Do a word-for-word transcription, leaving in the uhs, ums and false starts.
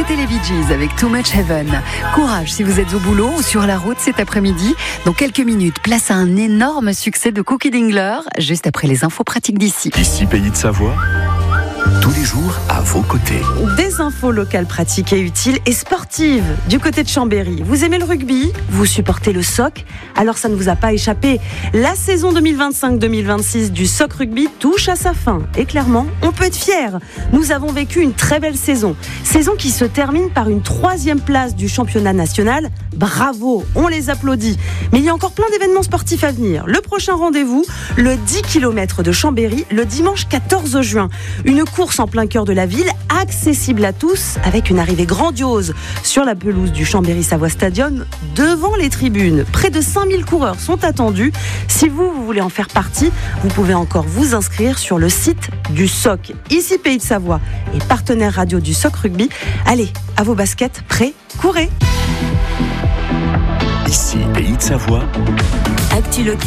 C'était les Bee Gees avec Too Much Heaven. Courage si vous êtes au boulot ou sur la route cet après-midi. Dans quelques minutes, place à un énorme succès de Cookie Dingler, juste après les infos pratiques d'ici. Ici, Pays de Savoie, tous les jours à vos côtés. Des infos locales pratiques et utiles et sportives du côté de Chambéry. Vous aimez le rugby ? Vous supportez le soc ? Alors ça ne vous a pas échappé. La saison deux mille vingt-cinq deux mille vingt-six du soc rugby touche à sa fin. Et clairement, on peut être fiers. Nous avons vécu une très belle saison. Saison qui se termine par une troisième place du championnat national. Bravo, on les applaudit. Mais il y a encore plein d'événements sportifs à venir. Le prochain rendez-vous, le dix kilomètres de Chambéry, le dimanche quatorze juin. Une course en plein cœur de la ville, accessible à tous, avec une arrivée grandiose sur la pelouse du Chambéry-Savoie Stadium, devant les tribunes. Près de cinq mille coureurs sont attendus. Si vous, vous voulez en faire partie, vous pouvez encore vous inscrire sur le site du S O C. Ici, Pays de Savoie et partenaire radio du S O C Rugby. Allez, à vos baskets, prêts, courez. Ici, Pays de Savoie. Actu local.